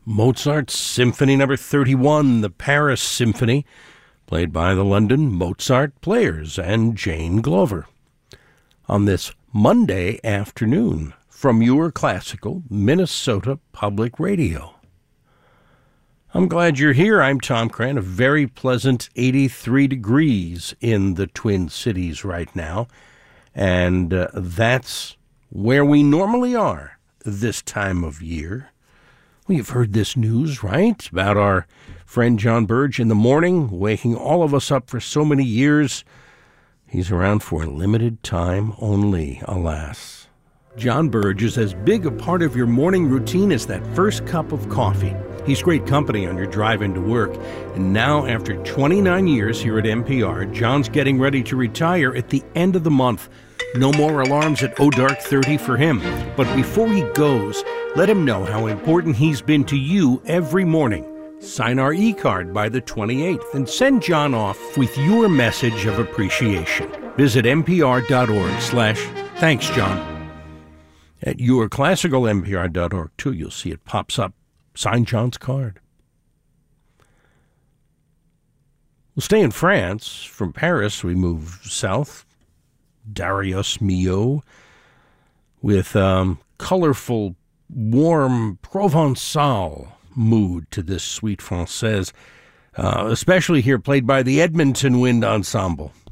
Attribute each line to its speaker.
Speaker 1: Mozart's Symphony Number 31, the Paris Symphony, played by the London Mozart Players and Jane Glover. On this Monday afternoon, from your classical Minnesota Public Radio. I'm glad you're here. I'm Tom Cran. A very pleasant 83 degrees in the Twin Cities right now. And that's where we normally are this time of year. Well, you've heard this news, right? About our friend John Burge in the morning, waking all of us up for so many years. He's around for a limited time only, alas. John Burge is as big a part of your morning routine as that first cup of coffee. He's great company on your drive into work. And now, after 29 years here at NPR, John's getting ready to retire at the end of the month. No more alarms at dark 30 for him. But before he goes, let him know how important he's been to you every morning. Sign our e-card by the 28th and send John off with your message of appreciation. Visit npr.org/thanks, John. At yourclassicalnpr.org, too, you'll see it pops up. Sign John's card. We'll stay in France. From Paris, we move south. Darius Milhaud with colorful, warm Provençal mood to this suite française, especially here played by the Edmonton Wind Ensemble.